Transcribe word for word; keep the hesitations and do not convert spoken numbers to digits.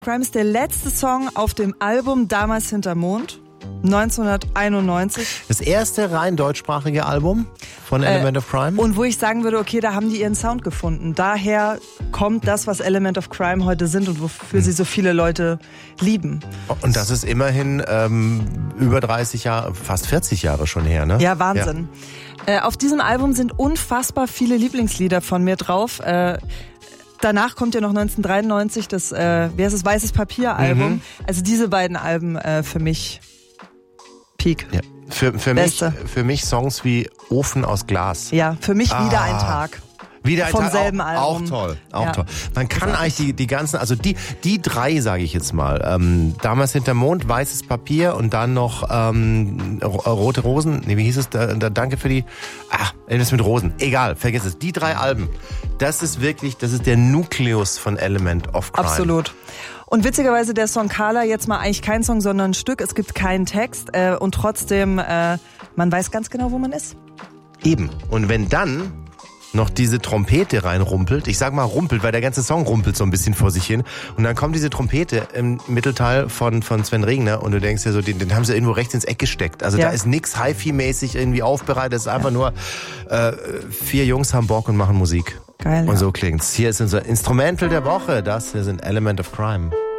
Crime ist der letzte Song auf dem Album Damals hinterm Mond, neunzehnhunderteinundneunzig. Das erste rein deutschsprachige Album von Element äh, of Crime. Und wo ich sagen würde, okay, da haben die ihren Sound gefunden. Daher kommt das, was Element of Crime heute sind und wofür hm. sie so viele Leute lieben. Und das ist immerhin ähm, über dreißig Jahre, fast vierzig Jahre schon her, ne? Ja, Wahnsinn. Ja. Äh, auf diesem Album sind unfassbar viele Lieblingslieder von mir drauf. Äh, Danach kommt ja noch neunzehnhundertdreiundneunzig das, äh, wie heißt das, Weißes Papier-Album. Mhm. Also diese beiden Alben äh, für mich Peak. Ja. Für, für, mich, für mich Songs wie Ofen aus Glas. Ja, für mich ah. wieder ein Tag. Wieder ein Vom Tag, selben auch, Album. Auch toll, auch ja. toll. Man kann eigentlich die, die ganzen, also die, die drei, sage ich jetzt mal, ähm, Damals hinterm Mond, Weißes Papier und dann noch ähm, Rote Rosen, nee, wie hieß es, da, da, danke für die, ach, irgendwas mit Rosen, egal, vergiss es. Die drei Alben, das ist wirklich, das ist der Nukleus von Element of Crime. Absolut. Und witzigerweise der Song Carla, jetzt mal eigentlich kein Song, sondern ein Stück, es gibt keinen Text äh, und trotzdem, äh, man weiß ganz genau, wo man ist. Eben, und wenn dann noch diese Trompete reinrumpelt. Ich sag mal rumpelt, weil der ganze Song rumpelt so ein bisschen vor sich hin. Und dann kommt diese Trompete im Mittelteil von, von Sven Regner und du denkst dir so, den, den haben sie irgendwo rechts ins Eck gesteckt. Also ja. Da ist nix Hi-Fi-mäßig irgendwie aufbereitet. Es ist einfach ja. nur äh, vier Jungs haben Bock und machen Musik. Geil. Und ja. so klingt's. Hier ist unser Instrumental der Woche. Das hier sind Element of Crime.